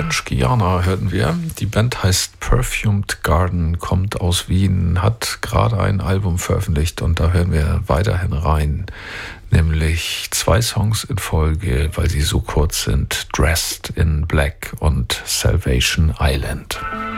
Orange Guyana hörten wir. Die Band heißt Perfumed Garden, kommt aus Wien, hat gerade ein Album veröffentlicht und da hören wir weiterhin rein. Nämlich 2 Songs in Folge, weil sie so kurz sind. Dressed in Black und Salvation Island.